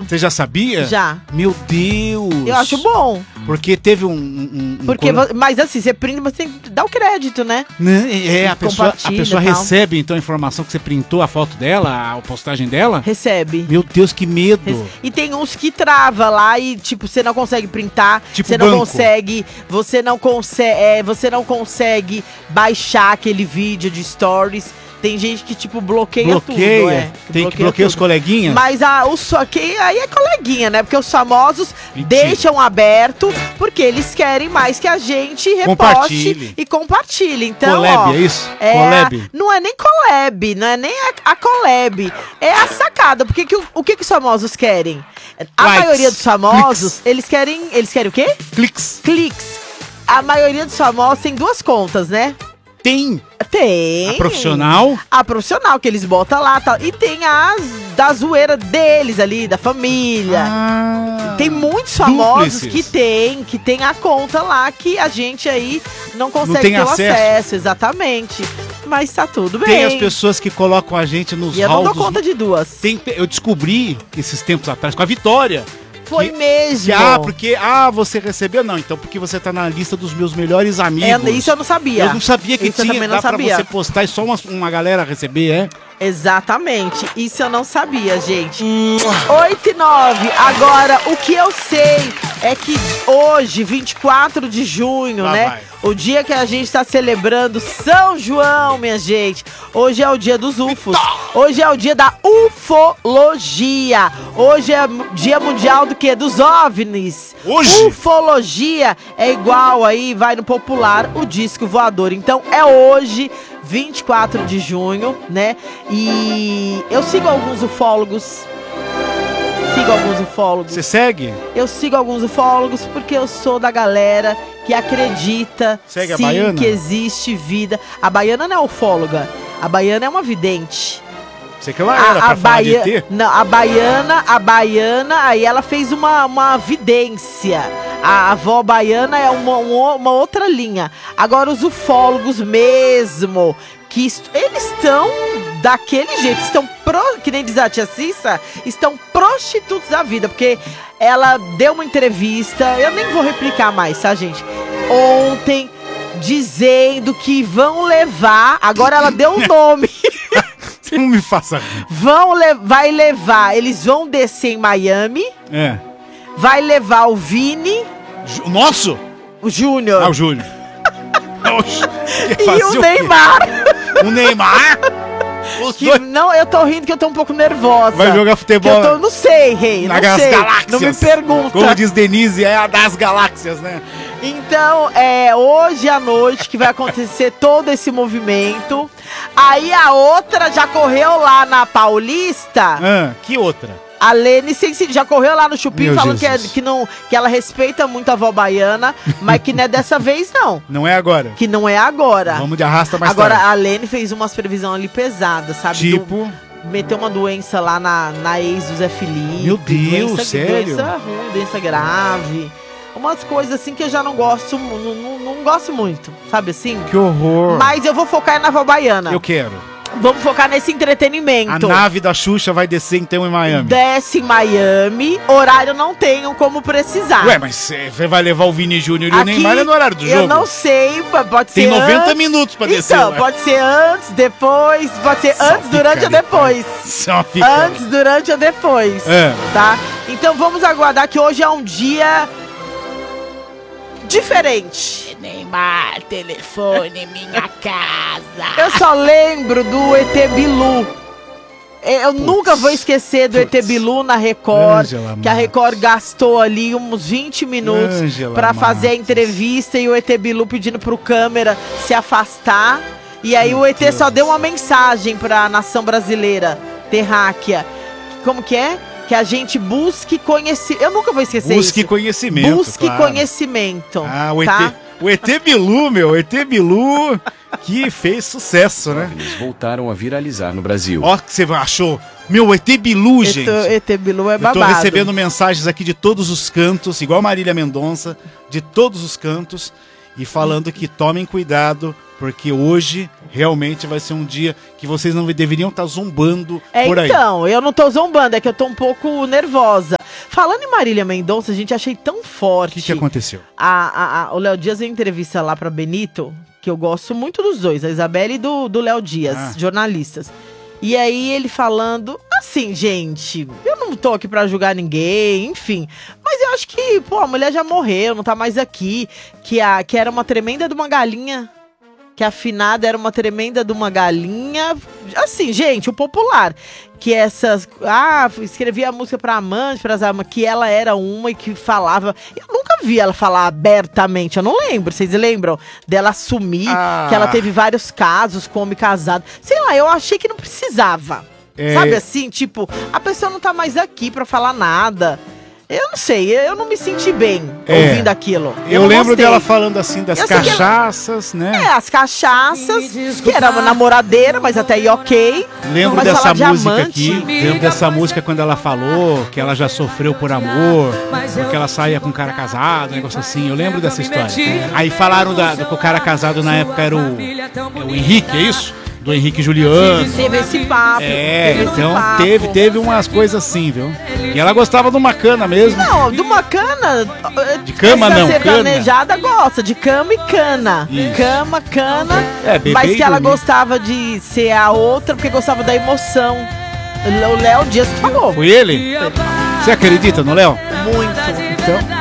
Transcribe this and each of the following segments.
Você já sabia? Já. Meu Deus. Eu acho bom. Porque teve Mas assim, você printa, mas tem que dar o crédito, né? A pessoa Compartilha, recebe então a informação que você printou a foto dela, a postagem dela? Recebe. Meu Deus, que medo. E tem uns que trava lá e, tipo, você não consegue printar, Tipo você não banco. consegue, você não consegue baixar aquele vídeo de stories. Tem gente que, tipo, bloqueia tudo. Tem que bloquear os coleguinhas? Mas aí é coleguinha, né? Porque os famosos Mentira. deixam aberto porque eles querem mais que a gente reposte e compartilhe. Então, collab, é isso? Collab? Não é nem collab, não é nem a collab. É a sacada. Porque o que os famosos querem? A Likes. maioria dos famosos, eles querem o quê? Cliques. A maioria dos famosos tem 2 contas, né? Tem. Tem. A profissional que eles botam lá, tal. E tem as da zoeira deles ali, da família. Tem muitos famosos que tem a conta lá que a gente aí não consegue ter o acesso. Exatamente. Mas tá tudo bem. Tem as pessoas que colocam a gente nos halls. E eu não dou conta de 2. Eu descobri esses tempos atrás com a Vitória. Foi mesmo. Porque você recebeu? Não, então porque você tá na lista dos meus melhores amigos. Isso eu não sabia. Eu não sabia que isso tinha, dá pra você postar e só uma galera receber, Exatamente, isso eu não sabia, gente. 8 e 9, agora o que eu sei é que hoje, 24 de junho, o dia que a gente tá celebrando São João, minha gente. Hoje é o dia dos UFOs, hoje é o dia da ufologia. Hoje é dia mundial do quê? Dos OVNIs. Ufologia é igual aí, vai no popular, o disco voador. Então é hoje, 24 de junho, né? E eu sigo alguns ufólogos. Você segue? Eu sigo alguns ufólogos porque eu sou da galera que acredita Segue a Baiana? Que existe vida. A Baiana não é ufóloga, a Baiana é uma vidente. Você que ela era pra falar de ET? Não, a Baiana, aí ela fez uma vidência. A avó baiana é uma outra linha. Agora os ufólogos mesmo, que eles estão daquele jeito, que nem diz a tia Cissa, estão prostitutos da vida, porque ela deu uma entrevista, eu nem vou replicar mais, tá, gente? Ontem, dizendo que vão levar, agora ela deu um nome. Não me faça. Vai levar, eles vão descer em Miami. Vai levar o Vini. O nosso? O Júnior. O Júnior. E o Neymar. O Neymar? Não, eu tô rindo que eu tô um pouco nervosa. Vai jogar futebol? Não sei, rei. Não sei. Galáxias. Não me pergunta. Como diz Denise, é a das galáxias, né? Então, hoje à noite que vai acontecer todo esse movimento. Aí a outra já correu lá na Paulista. Que outra? A Lene já correu lá no Chupim falando que ela respeita muito a avó baiana, mas que não é dessa vez, não. Não é agora? Que não é agora. Vamos de arrasta mais agora, tarde. Agora, a Lene fez umas previsões ali pesadas, sabe? Tipo? Meteu uma doença lá na ex do Zé Felipe. Meu Deus, sério? Doença ruim, doença grave. Umas coisas assim que eu já não gosto, não gosto muito, sabe assim? Que horror. Mas eu vou focar na avó baiana. Eu quero. Vamos focar nesse entretenimento. A nave da Xuxa vai descer então em Miami. Desce em Miami, horário não tenho como precisar. Ué, mas você vai levar o Vini Júnior e o Neymar no horário do jogo? Eu não sei, pode ser Tem 90 antes, minutos pra descer. Então, pode ser antes, depois, pode ser antes, durante ou depois. Antes, durante ou depois, tá? Então vamos aguardar que hoje é um dia diferente. Neymar, telefone, minha casa. Eu só lembro do ET Bilu. Eu nunca vou esquecer do ET Bilu na Record, que a Record gastou ali uns 20 minutos pra fazer a entrevista e o ET Bilu pedindo pro câmera se afastar. E aí o ET só deu uma mensagem pra nação brasileira, terráquea. Como que é? Que a gente busque conhecimento. Eu nunca vou esquecer isso. Busque conhecimento. Busque conhecimento. O ET Bilu, meu. O ET Bilu que fez sucesso, né? Eles voltaram a viralizar no Brasil. Ó, que você achou. Meu, o ET Bilu, gente. ET Bilu é babado. Eu tô recebendo mensagens aqui de todos os cantos, igual Marília Mendonça, de todos os cantos, e falando que tomem cuidado, porque hoje realmente vai ser um dia que vocês não deveriam estar zombando por aí. Então, eu não tô zombando, é que eu tô um pouco nervosa. Falando em Marília Mendonça, gente, achei tão forte. O que aconteceu? O Léo Dias em entrevista lá pra Benito, que eu gosto muito dos dois, a Isabelle e do Léo Dias, jornalistas. E aí ele falando, assim, gente, eu não tô aqui pra julgar ninguém, enfim. Mas eu acho que, pô, a mulher já morreu, não tá mais aqui. Que era uma tremenda de uma galinha. Que a afinada era uma tremenda de uma galinha. Assim, gente, o popular. Que essas... escrevia a música pra amante, pras amantes, que ela era uma e que falava... Eu nunca vi ela falar abertamente, eu não lembro. Vocês lembram dela assumir que ela teve vários casos com homem casado? Sei lá, eu achei que não precisava. Sabe assim, tipo, a pessoa não tá mais aqui pra falar nada. Eu não sei, eu não me senti bem ouvindo aquilo. Eu lembro dela falando assim das cachaças, né? As cachaças, que era uma namoradeira, mas até aí ok. Lembro dessa música aqui, lembro dessa música quando ela falou que ela já sofreu por amor, porque ela saía com um cara casado, um negócio assim. Eu lembro dessa história. Aí falaram que o cara casado na época era o Henrique, é isso? Do Henrique Juliano. Teve esse papo. Teve umas coisas assim, viu? E ela gostava de uma cana mesmo. Não, de uma cana. De cama não, sertanejada gosta, de cama e cana. Isso. Cama, cana. Bebê mas que ela dormir. gostava de ser a outra porque gostava da emoção. O Léo Dias que falou. Foi ele? Você acredita no Léo? Muito. Então.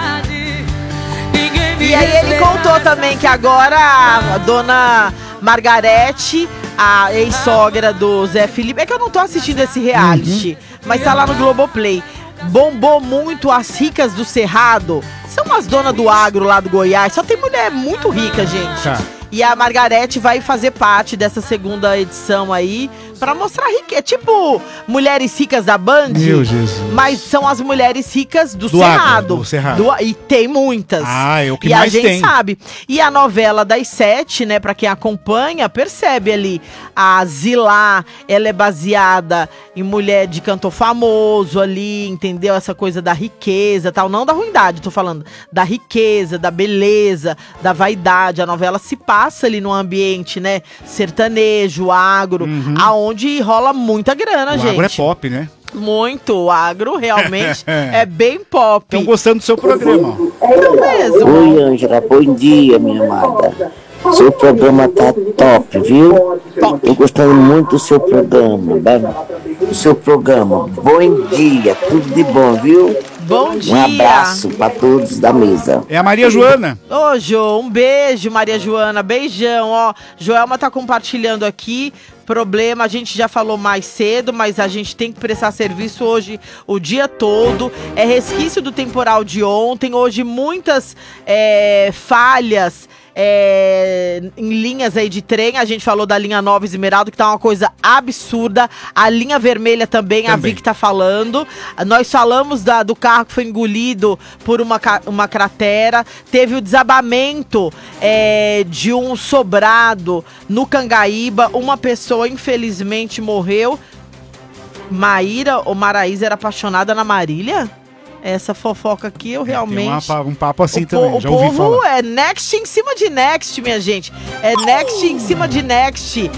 E aí ele contou também que agora a dona Margarete, a ex-sogra do Zé Felipe, é que eu não tô assistindo esse reality, mas tá lá no Globoplay. Bombou muito as ricas do Cerrado. São as donas do agro lá do Goiás. Só tem mulher muito rica, gente. Tá. E a Margarete vai fazer parte dessa segunda edição aí pra mostrar riqueza. É tipo Mulheres Ricas da Band. Meu Jesus. Mas são as mulheres ricas do Do Cerrado. agro, do Cerrado. E tem muitas. É o que e mais a gente tem. sabe. E a novela das 7, né, pra quem acompanha, percebe ali. A Zilá, ela é baseada em mulher de cantor famoso ali, entendeu? Essa coisa da riqueza, tal. Não da ruindade, tô falando. Da riqueza, da beleza, da vaidade. A novela se passa ali no ambiente, né, sertanejo, agro, aonde rola muita grana, O gente. agro é pop, né? Muito, o agro realmente é bem pop. Estão gostando do seu programa. Não mesmo. Oi, Ângela, bom dia, minha amada. Seu programa tá top, viu? Tô gostando muito do seu programa, do seu programa. Bom dia, tudo de bom, viu? Bom dia. Um abraço pra todos da mesa. É a Maria Joana. Ô, Jô, um beijo, Maria Joana, beijão, ó. Joelma tá compartilhando aqui. Problema, a gente já falou mais cedo, mas a gente tem que prestar serviço hoje o dia todo. É resquício do temporal de ontem. Hoje muitas falhas em linhas aí de trem. A gente falou da linha Nova Esmeralda, que tá uma coisa absurda. A linha vermelha também. A Vic tá falando. Nós falamos do carro que foi engolido por uma cratera. Teve o desabamento de um sobrado no Cangaíba. Uma pessoa, infelizmente, morreu. Maíra ou Maraísa era apaixonada na Marília? Essa fofoca aqui, eu realmente... Tem um papo assim também, já ouvi falar. O povo é next em cima de next, minha gente. É next em cima de next.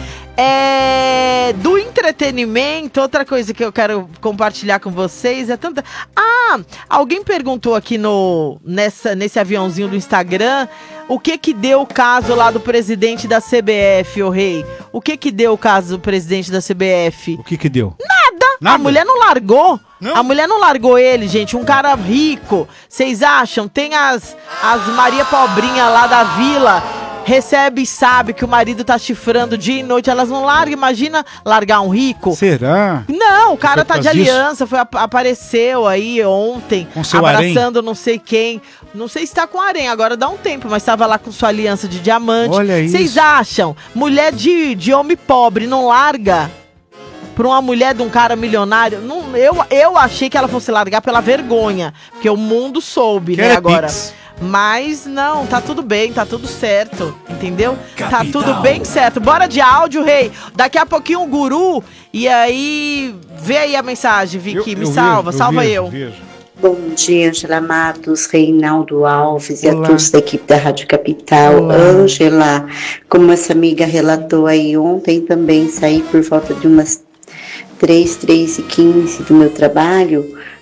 Do entretenimento, outra coisa que eu quero compartilhar com vocês é tanta... alguém perguntou aqui nesse aviãozinho do Instagram o que deu o caso lá do presidente da CBF, ô rei. O que deu o caso do presidente da CBF? O que deu? Nada. A mulher não largou. Não? A mulher não largou ele, gente. Um cara rico. Vocês acham? Tem as Maria Pobrinha lá da vila. Recebe e sabe que o marido tá chifrando dia e noite. Elas não largam. Imagina largar um rico. Será? Não, o cara tá Por de causa disso? aliança. Apareceu aí ontem. Com seu abraçando não sei quem. Não sei se tá com harém, agora dá um tempo, mas tava lá com sua aliança de diamante. Olha isso. Vocês acham? Mulher de homem pobre não larga pra uma mulher de um cara milionário? Não, eu achei que ela fosse largar pela vergonha, porque o mundo soube, né, agora. Pix. Mas não, tá tudo bem, tá tudo certo, entendeu? Tá tudo bem certo. Bora de áudio, rei. Daqui a pouquinho o guru, e aí, vê aí a mensagem, Vicky, me salva, salva eu. Vejo. Bom dia, Ângela Matos, Reinaldo Alves e Olá. a todos da equipe da Rádio Capital. Olá. Ângela, como essa amiga relatou aí ontem, também saí por volta de umas 3h15 do meu trabalho,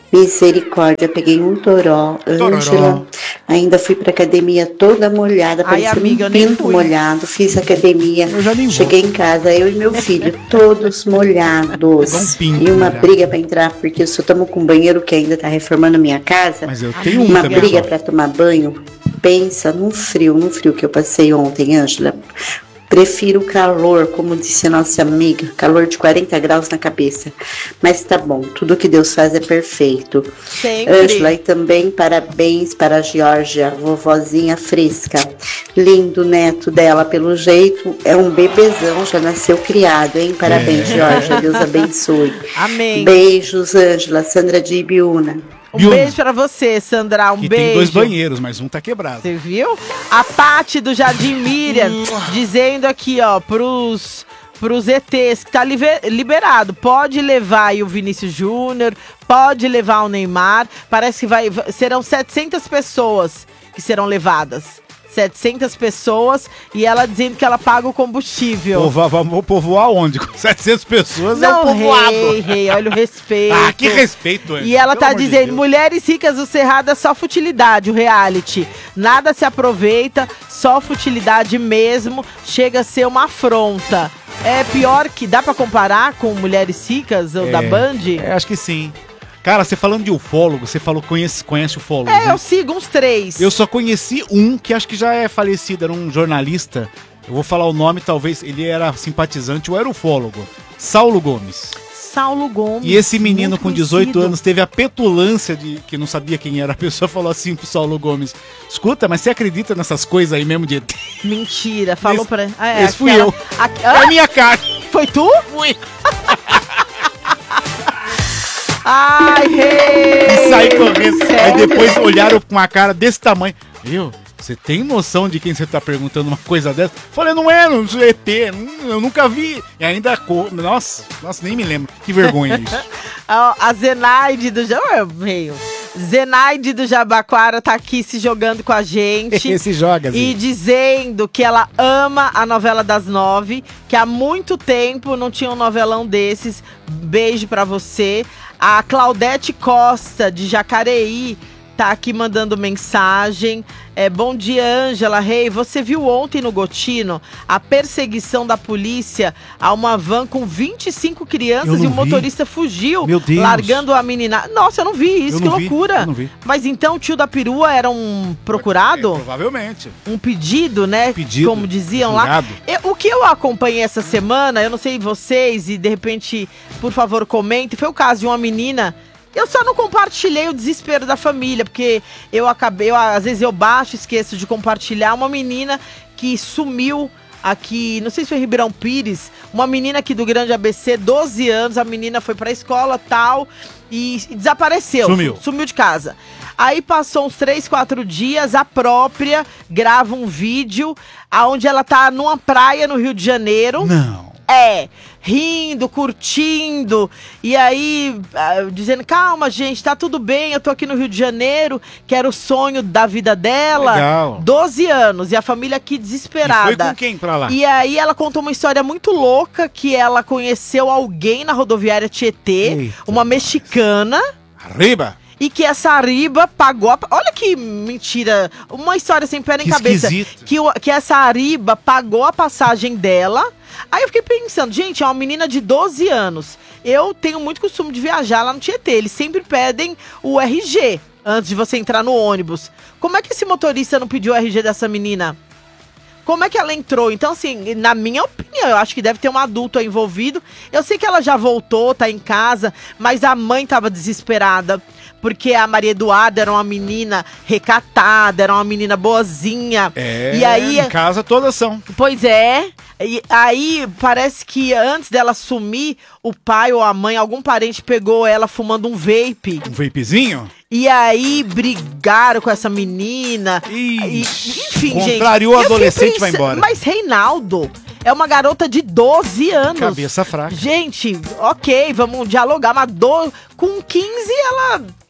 Misericórdia, peguei um toró, Ângela. Ainda fui pra academia toda molhada, parecendo um pinto molhado. Fiz academia, cheguei em casa, eu e meu filho, todos molhados. E uma briga pra entrar, porque eu só tomo com um banheiro que ainda tá reformando a minha casa. Mas eu tenho uma briga pra tomar banho. Pensa no frio que eu passei ontem, Ângela. Prefiro o calor, como disse a nossa amiga, calor de 40 graus na cabeça. Mas tá bom, tudo que Deus faz é perfeito. Ângela, e também parabéns para a Georgia, vovozinha fresca. Lindo neto dela, pelo jeito, é um bebezão, já nasceu criado, hein? Parabéns, Georgia, Deus abençoe. Amém. Beijos, Ângela, Sandra de Ibiúna. Um beijo pra você, Sandra, um beijo. Tem 2 banheiros, mas um tá quebrado. Você viu? A Paty do Jardim Miriam, dizendo aqui, ó, pros ETs, que tá liberado. Pode levar aí o Vinícius Júnior, pode levar o Neymar. Parece que serão 700 pessoas que serão levadas. 700 pessoas, e ela dizendo que ela paga o combustível. Vamos povoar onde? Com 700 pessoas não, é um povoado. Rei, olha o respeito. Ah, que respeito, E ela tá dizendo, mulheres ricas do Cerrado é só futilidade, o reality. Nada se aproveita, só futilidade mesmo, chega a ser uma afronta. É pior que, dá pra comparar com Mulheres Ricas, ou da Band? Acho que sim. Cara, você falando de ufólogo, você falou conhece ufólogo. Né? Eu sigo uns 3. Eu só conheci um que acho que já é falecido, era um jornalista. Eu vou falar o nome, talvez ele era simpatizante ou era ufólogo. Saulo Gomes. Saulo Gomes. E esse menino com 18 anos teve a petulância de que não sabia quem era a pessoa, falou assim pro Saulo Gomes: escuta, mas você acredita nessas coisas aí mesmo de... Mentira, falou pra... Esse fui eu. É a minha cara. Foi tu? Fui. Ai, rei! E saí correndo. Aí depois olharam com uma cara desse tamanho. Viu? Você tem noção de quem você tá perguntando uma coisa dessa? Falei, não sou ET, eu nunca vi. E ainda... Nossa, nem me lembro. Que vergonha isso. A Zenaide do... Zenaide do Jabaquara tá aqui se jogando com a gente. Se joga, e dizendo que ela ama a novela das 9, que há muito tempo não tinha um novelão desses. Beijo pra você. A Claudete Costa, de Jacareí, tá aqui mandando mensagem. Bom dia, Ângela Rei. Você viu ontem no Gotino a perseguição da polícia a uma van com 25 crianças e o motorista fugiu, meu Deus, largando a menina. Nossa, eu não vi isso, que loucura. Eu não vi. Mas então o tio da perua era um procurado? Provavelmente. Um pedido, né? Pedido, como diziam lá. O que eu acompanhei essa semana, eu não sei vocês, e de repente, por favor, comentem, foi o caso de uma menina. Eu só não compartilhei o desespero da família, porque às vezes eu baixo e esqueço de compartilhar. Uma menina que sumiu aqui, não sei se foi em Ribeirão Pires, uma menina aqui do Grande ABC, 12 anos, a menina foi pra escola tal e desapareceu. Sumiu de casa. Aí passou uns 3, 4 dias, a própria grava um vídeo onde ela tá numa praia no Rio de Janeiro. Não. Rindo, curtindo, e aí dizendo, calma gente, tá tudo bem, eu tô aqui no Rio de Janeiro, que era o sonho da vida dela. Legal. 12 anos, e a família aqui desesperada. E foi com quem pra lá? E aí ela contou uma história muito louca, que ela conheceu alguém na rodoviária Tietê. Eita. Uma mexicana. Arriba! E que essa Ariba pagou... Olha que mentira. Uma história sem pé nem cabeça. Que essa Ariba pagou a passagem dela. Aí eu fiquei pensando, gente, é uma menina de 12 anos. Eu tenho muito costume de viajar lá no Tietê. Eles sempre pedem o RG antes de você entrar no ônibus. Como é que esse motorista não pediu o RG dessa menina? Como é que ela entrou? Então, assim, na minha opinião, eu acho que deve ter um adulto aí envolvido. Eu sei que ela já voltou, tá em casa, mas a mãe tava desesperada. Porque a Maria Eduarda era uma menina recatada, era uma menina boazinha. E aí, em casa todas são. Pois é. E aí, parece que antes dela sumir, o pai ou a mãe, algum parente pegou ela fumando um vape. Um vapezinho? E aí, brigaram com essa menina. Enfim, gente. Contrariou o adolescente e vai embora. Mas Reinaldo é uma garota de 12 anos. Cabeça fraca. Gente, ok, vamos dialogar, mas com 15 ela...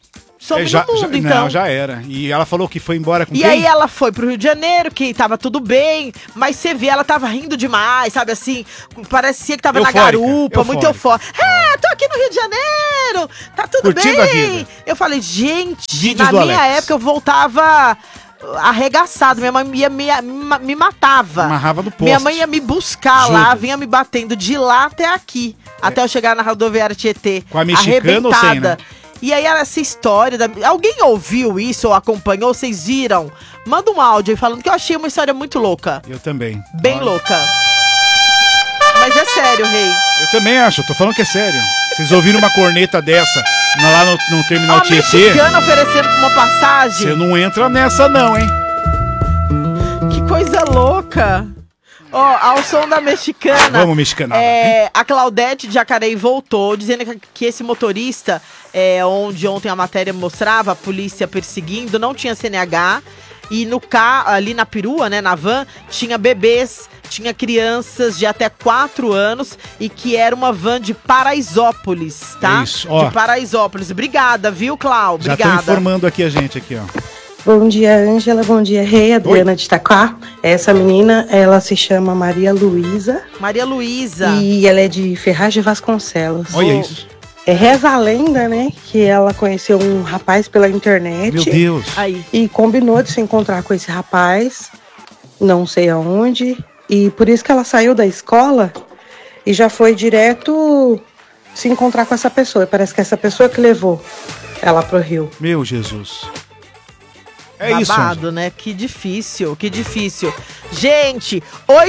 some no mundo, então. Não, já era. E ela falou que foi embora com quem? E aí ela foi pro Rio de Janeiro, que tava tudo bem, mas você vê, ela tava rindo demais, sabe assim? Parecia que tava na garupa, muito eufórica. Tô aqui no Rio de Janeiro, tá tudo curtindo bem. A vida. Eu falei, gente, na minha época eu voltava arregaçado, minha mãe me matava. Amarrava do posto. Minha mãe ia me buscar lá, vinha me batendo de lá até aqui, até eu chegar na rodoviária Tietê. Com a mexicana ou sem, né? E aí essa história, alguém ouviu isso ou acompanhou, vocês viram? Manda um áudio aí falando que eu achei uma história muito louca. Eu também. Bem louca. Mas é sério, Rei. Eu também acho, eu tô falando que é sério. Vocês ouviram uma corneta dessa lá no terminal Tietê? Mexicana oferecendo uma passagem. Você não entra nessa não, hein? Que coisa louca. Ao som da mexicana. Vamos, mexicana. A Claudete de Jacareí voltou, dizendo que esse motorista, onde ontem a matéria mostrava a polícia perseguindo, não tinha CNH. E no carro, ali na perua, né, na van, tinha bebês, tinha crianças de até 4 anos e que era uma van de Paraisópolis, tá? Isso, ó. De Paraisópolis. Obrigada, viu, Clau? Obrigada. Já estão informando aqui a gente, aqui, ó. Bom dia, Ângela. Bom dia, Rei. Adriana de Itaquá. Essa menina, ela se chama Maria Luísa. Maria Luísa. E ela é de Ferraz de Vasconcelos. Olha isso. Reza a lenda, né, que ela conheceu um rapaz pela internet. Meu Deus. Aí. E combinou de se encontrar com esse rapaz, não sei aonde. E por isso que ela saiu da escola e já foi direto se encontrar com essa pessoa. E parece que é essa pessoa que levou ela pro Rio. Meu Jesus. É babado, isso, né? Que difícil, que difícil. Gente,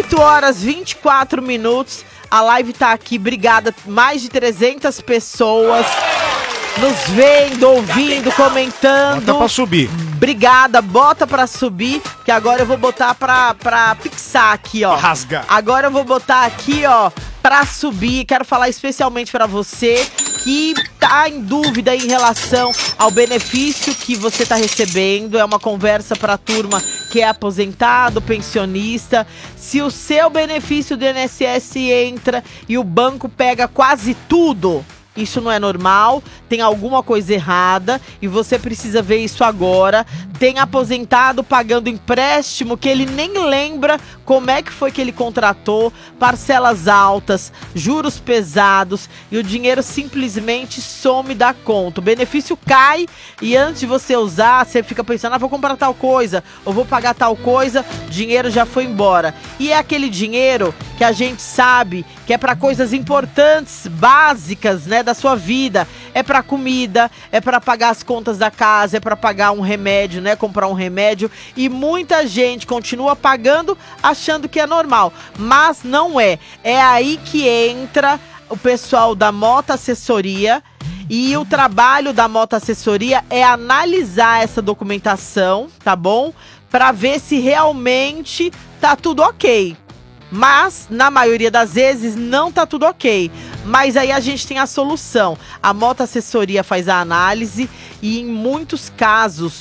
8h24. A live tá aqui, obrigada. Mais de 300 pessoas nos vendo, ouvindo, comentando. Bota pra subir. Obrigada, bota pra subir, que agora eu vou botar pra fixar aqui, ó. Rasgar. Agora eu vou botar aqui, ó, pra subir. Quero falar especialmente pra você que tá em dúvida em relação ao benefício que você tá recebendo. É uma conversa pra turma que é aposentado, pensionista. Se o seu benefício do INSS entra e o banco pega quase tudo, isso não é normal, tem alguma coisa errada e você precisa ver isso agora. Tem aposentado pagando empréstimo que ele nem lembra como é que foi que ele contratou, parcelas altas, juros pesados e o dinheiro simplesmente some da conta. O benefício cai e antes de você usar, você fica pensando, vou comprar tal coisa ou vou pagar tal coisa, dinheiro já foi embora. E é aquele dinheiro que a gente sabe que é para coisas importantes, básicas, né, da sua vida. É para comida, é para pagar as contas da casa, é para pagar um remédio, né, comprar um remédio. E muita gente continua pagando achando que é normal, mas não é. É aí que entra o pessoal da Mota Assessoria. E o trabalho da Mota Assessoria é analisar essa documentação, tá bom? Para ver se realmente tá tudo ok. Mas, na maioria das vezes, não tá tudo ok. Mas aí a gente tem a solução. A Mota Assessoria faz a análise e em muitos casos,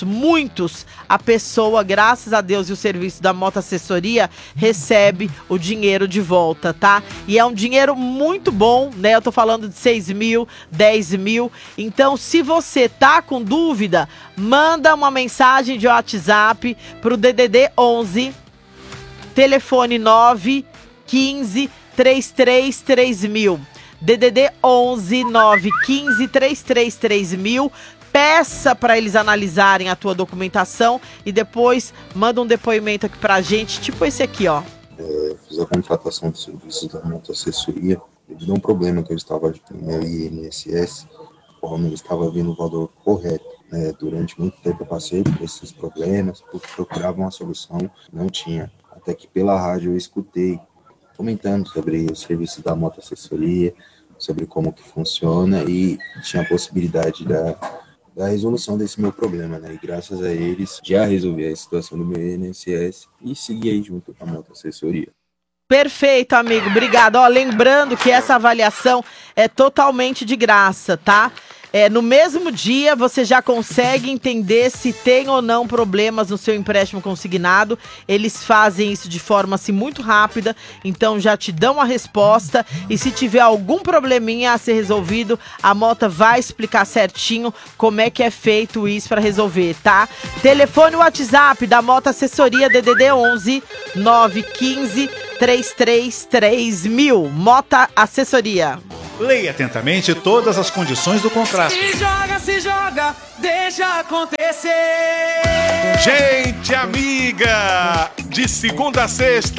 a pessoa, graças a Deus e o serviço da Mota Assessoria, recebe o dinheiro de volta, tá? E é um dinheiro muito bom, né? Eu tô falando de 6 mil, 10 mil. Então, se você tá com dúvida, manda uma mensagem de WhatsApp pro DDD 11... Telefone 915 33 3000. DDD 11 915 33 3000. Peça para eles analisarem a tua documentação e depois manda um depoimento aqui pra gente, tipo esse aqui, ó. Fiz a contratação de serviços da Mota Assessoria devido a um problema que eu estava no meu INSS, qual não estava vindo o valor correto. Durante muito tempo eu passei por esses problemas, procurava uma solução, não tinha. Até que pela rádio eu escutei comentando sobre o serviço da Mota Assessoria, sobre como que funciona e tinha a possibilidade da resolução desse meu problema, né? E graças a eles já resolvi a situação do meu INSS e segui aí junto com a Mota Assessoria. Perfeito, amigo. Obrigado. Ó, lembrando que essa avaliação é totalmente de graça, tá? No mesmo dia, você já consegue entender se tem ou não problemas no seu empréstimo consignado. Eles fazem isso de forma assim muito rápida, então já te dão a resposta. E se tiver algum probleminha a ser resolvido, a Mota vai explicar certinho como é que é feito isso para resolver, tá? Telefone WhatsApp da Mota Assessoria, DDD 11 915 333000. Mota Assessoria. Leia atentamente todas as condições do contrato. Se joga, deixa acontecer. Gente amiga, de segunda a sexta,